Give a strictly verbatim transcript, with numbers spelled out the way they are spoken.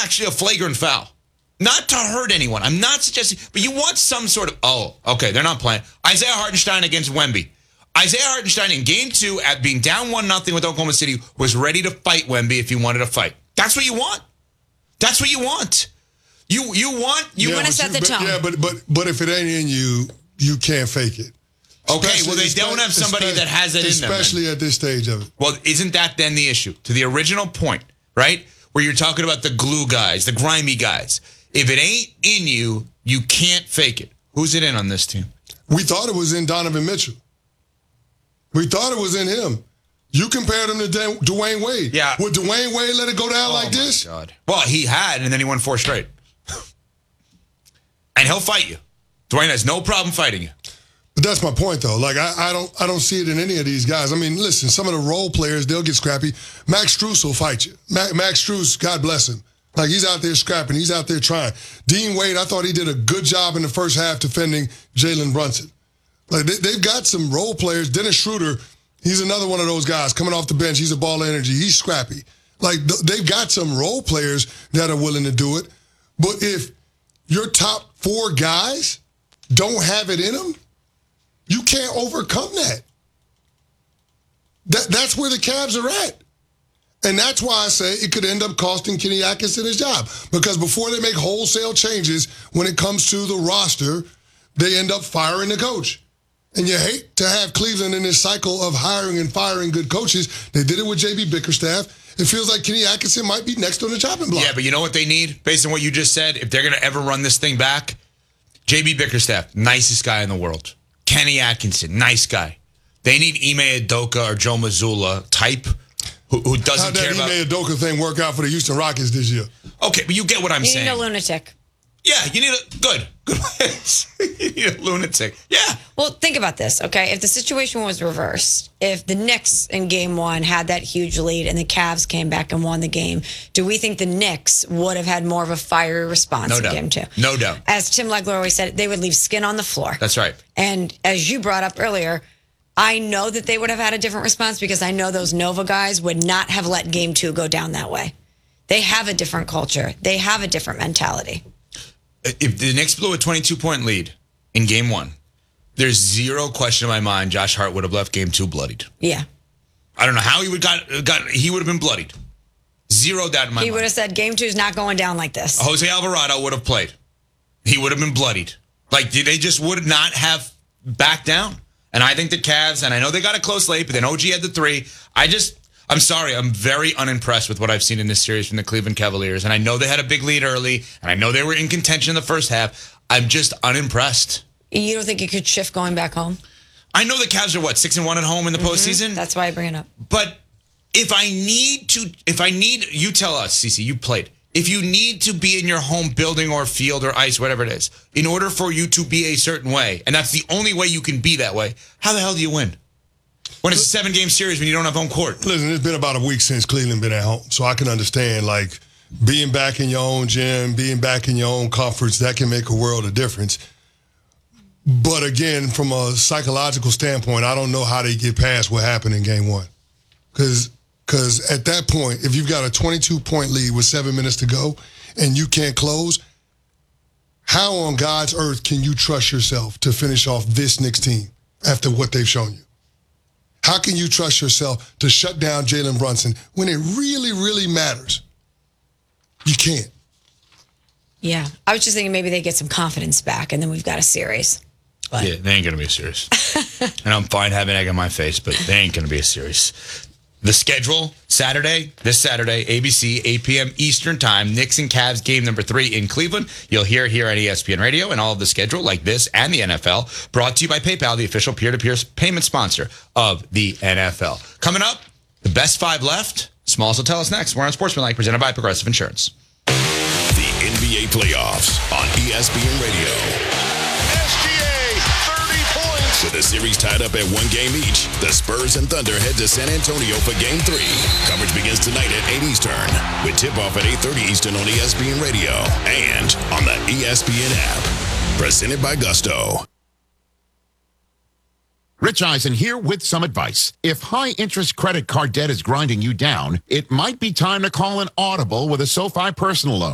actually a flagrant foul. Not to hurt anyone. I'm not suggesting, but you want some sort of, oh, okay, they're not playing. Isaiah Hartenstein against Wemby. Isaiah Hartenstein in game two at being down one nothing with Oklahoma City was ready to fight Wemby if he wanted to fight. That's what you want. That's what you want. You you want you yeah, want to set you, the tone. Yeah, but but but if it ain't in you, you can't fake it. Okay, Especially, well they don't have somebody that has it in them. Especially at this stage of it. Well, isn't that then the issue? To the original point, right? Where you're talking about the glue guys, the grimy guys. If it ain't in you, you can't fake it. Who's it in on this team? We thought it was in Donovan Mitchell. We thought it was in him. You compared him to D- Dwayne Wade. Yeah. Would Dwayne Wade let it go down Oh like my this? God. Well, he had, and then he won four straight. And he'll fight you. Dwayne has no problem fighting you. But that's my point, though. Like, I, I don't I don't see it in any of these guys. I mean, listen, some of the role players, they'll get scrappy. Max Strus will fight you. Ma- Max Strus, God bless him. Like, he's out there scrapping. He's out there trying. Dean Wade, I thought he did a good job in the first half defending Jalen Brunson. Like, they, they've got some role players. Dennis Schroeder, he's another one of those guys coming off the bench. He's a ball of energy. He's scrappy. Like, th- they've got some role players that are willing to do it. But if your top four guys don't have it in them, you can't overcome that. That that's where the Cavs are at. And that's why I say it could end up costing Kenny Atkinson his job. Because before they make wholesale changes when it comes to the roster, they end up firing the coach. And you hate to have Cleveland in this cycle of hiring and firing good coaches. They did it with J B Bickerstaff. It feels like Kenny Atkinson might be next on the chopping block. Yeah, but you know what they need? Based on what you just said, if they're going to ever run this thing back, J B Bickerstaff, nicest guy in the world. Kenny Atkinson, nice guy. They need Ime Udoka or Joe Mazzulla type who, who doesn't How'd care that about... Ime Udoka thing work out for the Houston Rockets this year? Okay, but you get what I'm You saying. need a lunatic. Yeah, you need a... Good. Good. You need a lunatic. Yeah. Well, think about this, okay? If the situation was reversed, if the Knicks in game one had that huge lead and the Cavs came back and won the game, do we think the Knicks would have had more of a fiery response No in doubt. game two? No doubt. As Tim Legler always said, they would leave skin on the floor. That's right. And as you brought up earlier, I know that they would have had a different response because I know those Nova guys would not have let game two go down that way. They have a different culture. They have a different mentality. If the Knicks blew a twenty-two point lead in game one, there's zero question in my mind Josh Hart would have left game two bloodied. Yeah. I don't know how he would got got he would have been bloodied. Zero doubt in my He mind. would have said game two is not going down like this. Jose Alvarado would have played. He would have been bloodied. Like they just would not have backed down. And I think the Cavs, and I know they got it close late, but then O G had the three. I just, I'm sorry, I'm very unimpressed with what I've seen in this series from the Cleveland Cavaliers. And I know they had a big lead early, and I know they were in contention in the first half. I'm just unimpressed. You don't think it could shift going back home? I know the Cavs are what, six and one at home in the Mm-hmm. postseason? That's why I bring it up. But if I need to, if I need, you tell us, Cece, you played. If you need to be in your home building or field or ice, whatever it is, in order for you to be a certain way, and that's the only way you can be that way, how the hell do you win? When it's a seven-game series when you don't have home court. Listen, it's been about a week since Cleveland been at home, so I can understand, like, being back in your own gym, being back in your own comforts, that can make a world of difference. But again, from a psychological standpoint, I don't know how they get past what happened in game one. Because because at that point, if you've got a twenty-two point lead with seven minutes to go and you can't close, how on God's earth can you trust yourself to finish off this Knicks team after what they've shown you? How can you trust yourself to shut down Jalen Brunson when it really, really matters? You can't. Yeah. I was just thinking maybe they get some confidence back and then we've got a series. But. Yeah, they ain't going to be a series. And I'm fine having egg on my face, but they ain't going to be a series. The schedule, Saturday, this Saturday, A B C, eight p.m. Eastern Time, Knicks and Cavs game number three in Cleveland. You'll hear it here on E S P N Radio, and all of the schedule like this and the N F L, brought to you by PayPal, the official peer-to-peer payment sponsor of the N F L. Coming up, the best five left. Smalls will tell us next. We're on Sportsmanlike, presented by Progressive Insurance. The N B A playoffs on E S P N Radio. With the series tied up at one game each, the Spurs and Thunder head to San Antonio for Game three. Coverage begins tonight at eight Eastern, with tip-off at eight thirty Eastern on E S P N Radio and on the E S P N app. Presented by Gusto. Rich Eisen here with some advice. If high-interest credit card debt is grinding you down, it might be time to call an Audible with a SoFi personal loan.